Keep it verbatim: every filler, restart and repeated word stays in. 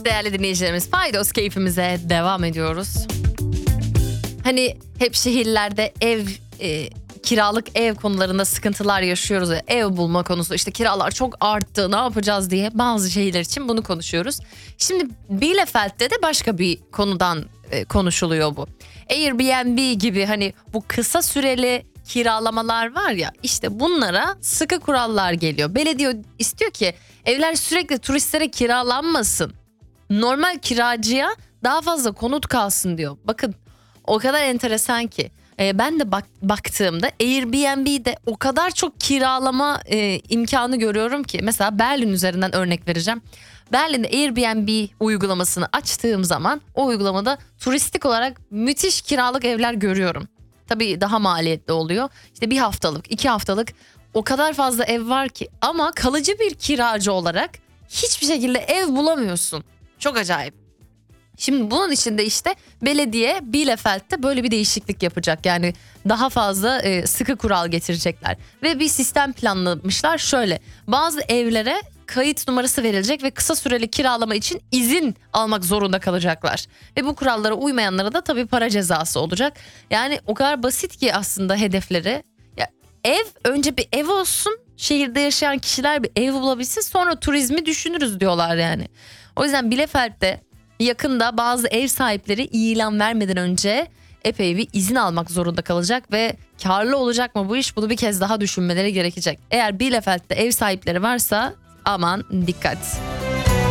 değerli dinleyicilerimiz, Paydos keyfimize devam ediyoruz. Hani hep şehirlerde ev e, kiralık ev konularında sıkıntılar yaşıyoruz. Ev bulma konusu, işte kiralar çok arttı, ne yapacağız diye bazı şehirler için bunu konuşuyoruz. Şimdi Bielefeld'de de başka bir konudan e, konuşuluyor bu. Airbnb gibi hani bu kısa süreli kiralamalar var ya, işte bunlara sıkı kurallar geliyor. Belediye istiyor ki evler sürekli turistlere kiralanmasın. Normal kiracıya daha fazla konut kalsın diyor. Bakın o kadar enteresan ki. Ee, ben de bak, baktığımda Airbnb'de o kadar çok kiralama e, imkanı görüyorum ki. Mesela Berlin üzerinden örnek vereceğim. Berlin'de Airbnb uygulamasını açtığım zaman o uygulamada turistik olarak müthiş kiralık evler görüyorum. Tabii daha maliyetli oluyor. İşte bir haftalık, iki haftalık o kadar fazla ev var ki. Ama kalıcı bir kiracı olarak hiçbir şekilde ev bulamıyorsun. Çok acayip. Şimdi bunun için de işte belediye Bielefeld'de böyle bir değişiklik yapacak. Yani daha fazla e, sıkı kural getirecekler. Ve bir sistem planlamışlar şöyle. Bazı evlere kayıt numarası verilecek ve kısa süreli kiralama için izin almak zorunda kalacaklar. Ve bu kurallara uymayanlara da tabii para cezası olacak. Yani o kadar basit ki aslında hedefleri. Ya ev, önce bir ev olsun, şehirde yaşayan kişiler bir ev bulabilsin, sonra turizmi düşünürüz diyorlar yani. O yüzden Bielefeld'de yakında bazı ev sahipleri ilan vermeden önce epey bir izin almak zorunda kalacak ve karlı olacak mı bu iş, bunu bir kez daha düşünmeleri gerekecek. Eğer Bielefeld'de ev sahipleri varsa aman dikkat.